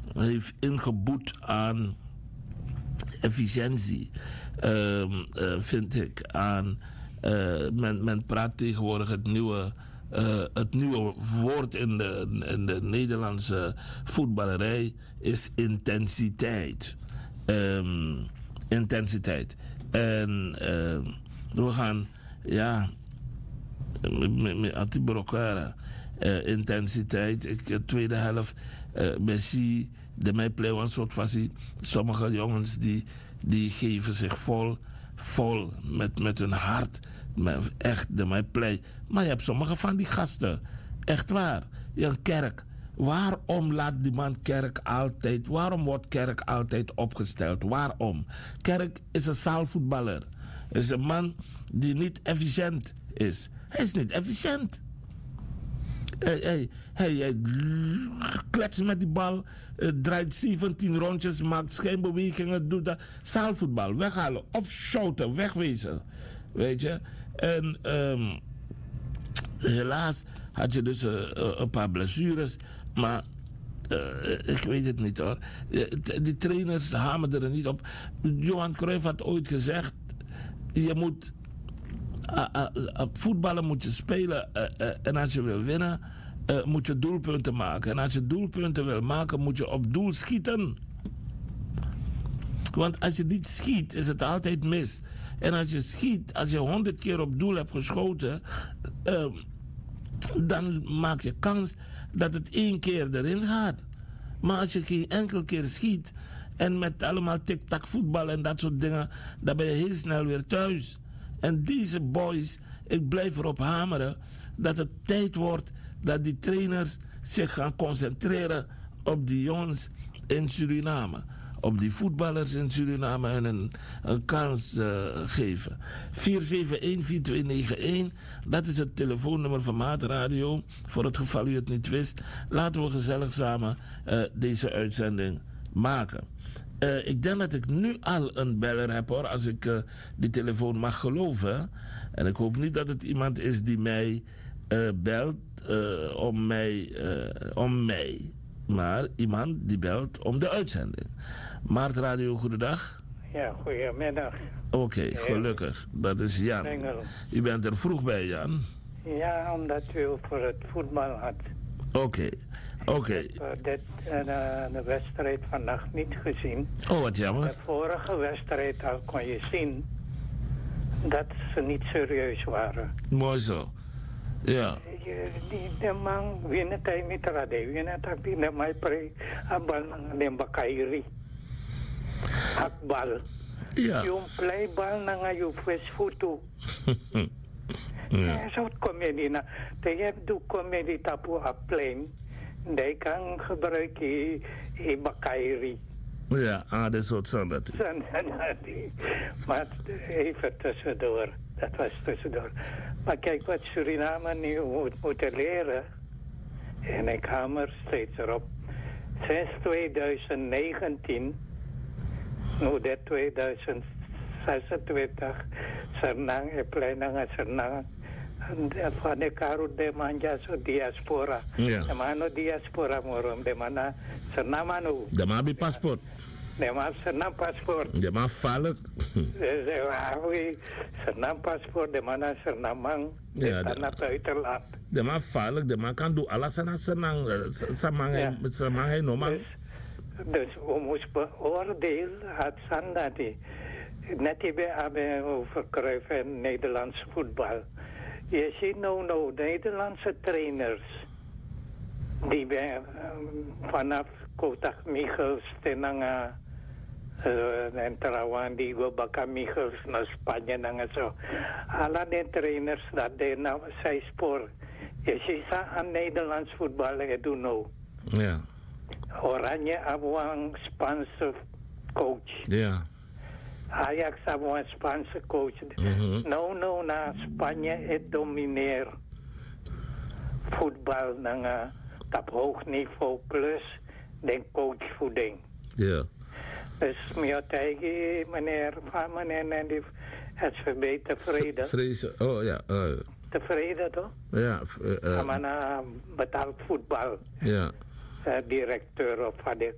heeft ingeboet aan efficiëntie, vind ik. Men praat tegenwoordig het nieuwe woord in de Nederlandse voetballerij is intensiteit. Intensiteit. En we gaan, ja, intensiteit. Tweede helft, Messi, de mij play een soort van sommige jongens die geven zich vol met hun hart. Echt, de mij play. Maar je hebt sommige van die gasten, echt waar. Een kerk. Waarom laat die man kerk altijd, waarom wordt kerk altijd opgesteld? Waarom? Kerk is een zaalvoetballer. Is een man die niet efficiënt is. Hij is niet efficiënt. Hij kletst met die bal, draait 17 rondjes, maakt schijnbewegingen, doet dat. Zaalvoetbal, weghalen, opschoten, wegwezen. Weet je? En helaas had je dus een paar blessures, maar ik weet het niet hoor. Die trainers hameren er niet op. Johan Cruijff had ooit gezegd, je moet voetballen moet je spelen en als je wil winnen moet je doelpunten maken. En als je doelpunten wil maken moet je op doel schieten. Want als je niet schiet is het altijd mis. En als je schiet, als je 100 keer op doel hebt geschoten, dan maak je kans dat het 1 keer erin gaat. Maar als je geen enkele keer schiet en met allemaal tik-tak voetbal en dat soort dingen, dan ben je heel snel weer thuis. En deze boys, ik blijf erop hameren dat het tijd wordt dat die trainers zich gaan concentreren op die jongens in Suriname. Op die voetballers in Suriname en een kans geven. 471-4291, dat is het telefoonnummer van Maatradio. Voor het geval u het niet wist, laten we gezellig samen deze uitzending maken. Ik denk dat ik nu al een beller heb hoor, als ik die telefoon mag geloven. En ik hoop niet dat het iemand is die mij belt om mij. Maar iemand die belt om de uitzending. Maatradio, goedendag. Ja, goedemiddag. Oké, gelukkig. Dat is Jan. Engel. U bent er vroeg bij, Jan. Ja, omdat u over het voetbal had. Oké. Ik heb de wedstrijd vannacht niet gezien. Oh, wat jammer. De vorige wedstrijd al kon je zien dat ze niet serieus waren. Mooi zo. Ja. De man winnen hij met rade, winnen hij binnen mij pre abal ng bakairi. Hakbal. Ja. Yung playbal na nga yung first photo. Ja. Zo'n comedie na. Je hebt de comedie tapu a plane. Die kan gebruiken in bakairi. Ja, dat is wat zo dat. Maar even tussendoor. Dat was tussendoor. Maar kijk wat Suriname nu moet leren. En ik hamer steeds erop. Sinds 2019, nu dit 2026, Sernang, Eplenang, Sernang, van de Karu de Manja, so diaspora. Ja. De mano diaspora morom, de mana Sernamanu. De ma bi paspoort. De ma Sernam paspoort. De ma valk. Sernam paspoort, de mana Sernamang, Ja, de na buitenland. De ma valk, de ma kan doen alles aan senang. Samang normaal. Dus we moesten beoordelen het Sandati. Net hebben over Cruijff en Nederlands voetbal. Je ziet nou Nederlandse trainers die vanaf Kotak Michels tenanga en Trawan die go baka Michels naar Spanje nanga zo. Alle de trainers dat de nou zij spoor. Je ziet aan Nederlands voetbal doen nou. Ja. Oranje abang Spaanse coach. Ja. Ajax abang Spaanse coach. Nou na Spanje het domineer voetbal na op hoog niveau plus den coachvoeding. Ja. Dus meer tegen meneer Van en die het verbeterd tevreden. Vrezen. Oh ja. Tevreden toch? Ja. Maar na betaald voetbal. Ja. Directeur of wat ik